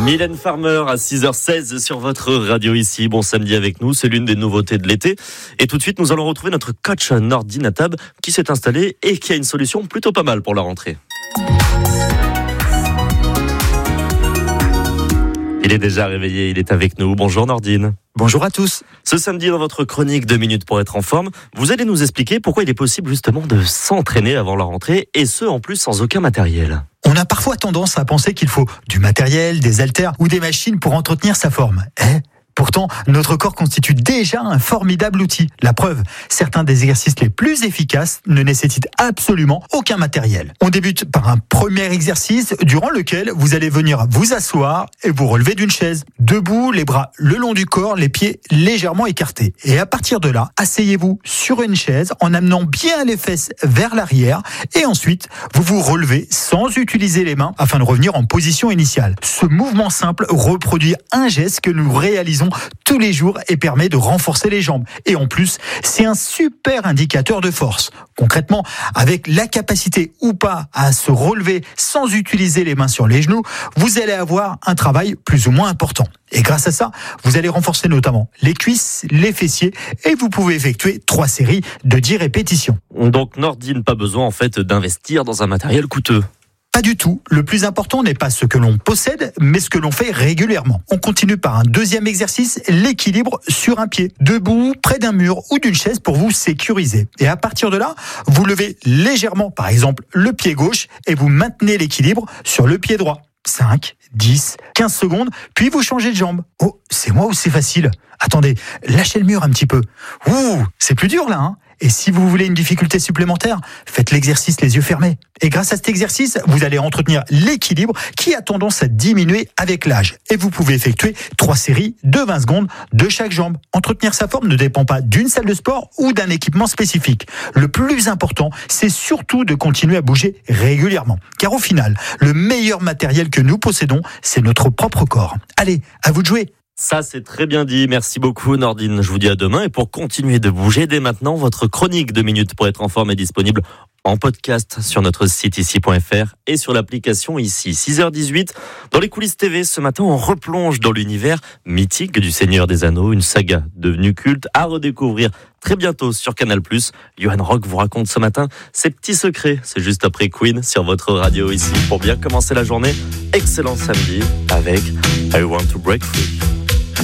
Mylène Farmer à 6h16 sur votre radio ici. Bon samedi avec nous, c'est l'une des nouveautés de l'été. Et tout de suite, nous allons retrouver notre coach Nordine Atab qui s'est installé et qui a une solution plutôt pas mal pour la rentrée. Il est déjà réveillé, il est avec nous. Bonjour Nordine. Bonjour à tous. Ce samedi, dans votre chronique 2 minutes pour être en forme, vous allez nous expliquer pourquoi il est possible justement de s'entraîner avant la rentrée et ce en plus sans aucun matériel. On a parfois tendance à penser qu'il faut du matériel, des haltères ou des machines pour entretenir sa forme. Pourtant, notre corps constitue déjà un formidable outil. La preuve, certains des exercices les plus efficaces ne nécessitent absolument aucun matériel. On débute par un premier exercice durant lequel vous allez venir vous asseoir et vous relever d'une chaise. Debout, les bras le long du corps, les pieds légèrement écartés. Et à partir de là, asseyez-vous sur une chaise en amenant bien les fesses vers l'arrière et ensuite, vous vous relevez sans utiliser les mains afin de revenir en position initiale. Ce mouvement simple reproduit un geste que nous réalisons tous les jours et permet de renforcer les jambes. Et en plus, c'est un super indicateur de force. Concrètement, avec la capacité ou pas à se relever sans utiliser les mains sur les genoux, vous allez avoir un travail plus ou moins important. Et grâce à ça, vous allez renforcer notamment les cuisses, les fessiers et vous pouvez effectuer 3 séries de 10 répétitions. Donc Nordine, pas besoin en fait d'investir dans un matériel coûteux. Pas du tout. Le plus important n'est pas ce que l'on possède, mais ce que l'on fait régulièrement. On continue par un deuxième exercice, l'équilibre sur un pied. Debout, près d'un mur ou d'une chaise pour vous sécuriser. Et à partir de là, vous levez légèrement, par exemple, le pied gauche et vous maintenez l'équilibre sur le pied droit. 5, 10, 15 secondes, puis vous changez de jambe. Oh, c'est moi ou c'est facile ? Attendez, lâchez le mur un petit peu. Ouh, c'est plus dur là, hein ? Et si vous voulez une difficulté supplémentaire, faites l'exercice les yeux fermés. Et grâce à cet exercice, vous allez entretenir l'équilibre qui a tendance à diminuer avec l'âge. Et vous pouvez effectuer 3 séries de 20 secondes de chaque jambe. Entretenir sa forme ne dépend pas d'une salle de sport ou d'un équipement spécifique. Le plus important, c'est surtout de continuer à bouger régulièrement. Car au final, le meilleur matériel que nous possédons, c'est notre propre corps. Allez, à vous de jouer. Ça, c'est très bien dit. Merci beaucoup, Nordine. Je vous dis à demain. Et pour continuer de bouger dès maintenant, votre chronique 2 minutes pour être en forme est disponible en podcast sur notre site ici.fr et sur l'application ici. 6h18. Dans les coulisses TV, ce matin, on replonge dans l'univers mythique du Seigneur des Anneaux, une saga devenue culte à redécouvrir très bientôt sur Canal+. Johan Rock vous raconte ce matin ses petits secrets. C'est juste après Queen sur votre radio ici. Pour bien commencer la journée, excellent samedi avec I Want to Break Free.